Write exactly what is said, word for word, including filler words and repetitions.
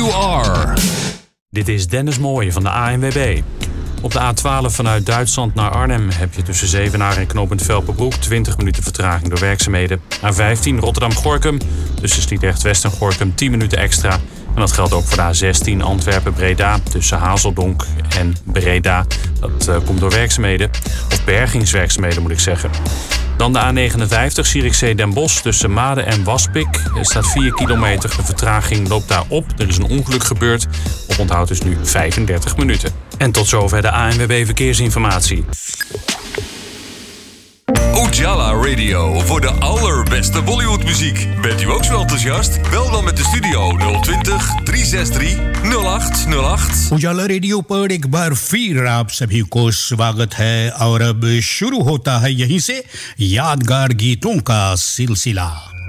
you are. Dit is Dennis Mooij van de A N W B. Op de A twaalf vanuit Duitsland naar Arnhem heb je tussen Zevenaar en knooppunt Velperbroek twintig minuten vertraging door werkzaamheden. A vijftien Rotterdam-Gorkum, tussen Sliedrecht-West en Gorkum tien minuten extra. En dat geldt ook voor de A zestien Antwerpen-Breda, tussen Hazeldonk en Breda. Dat uh, komt door werkzaamheden, of bergingswerkzaamheden moet ik zeggen. Dan de A negenenvijftig Zierikzee Den Bosch tussen Maden en Waspik. Er staat vier kilometer, de vertraging loopt daar op. Er is een ongeluk gebeurd. Op onthoud is nu vijfendertig minuten. En tot zover de A N W B Verkeersinformatie. Ujala Radio voor de allerbeste Bollywoodmuziek. Bent u ook zo enthousiast? Bel dan met de studio nul twintig, drie zes drie, nul acht nul acht. उजाला रेडियो पर एक बार फिर आप सभी को स्वागत है और अब शुरू होता है यहीं से यादगार गीतों का सिलसिला।